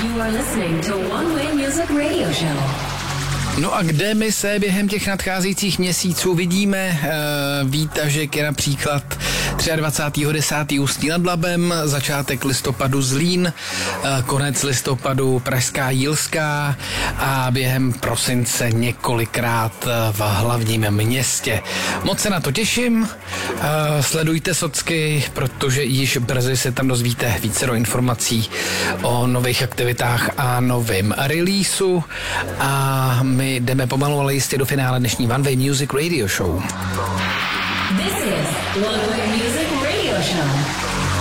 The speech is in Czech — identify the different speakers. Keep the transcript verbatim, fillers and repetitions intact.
Speaker 1: You are listening to One Way Music Radio Show.
Speaker 2: No a kde my se během těch nadcházejících měsíců vidíme? E, výtažek je například dvacátého třetího desátého Ústí nad Labem, začátek listopadu Zlín, e, konec listopadu Pražská Jílská a během prosince několikrát v hlavním městě. Moc se na to těším, e, sledujte socky, protože již brzy se tam dozvíte více informací o nových aktivitách a novém releaseu a my jdeme pomalu, ale jistě do finále dnešní One Way Music Radio Show.
Speaker 1: This is One Way Music Radio Show.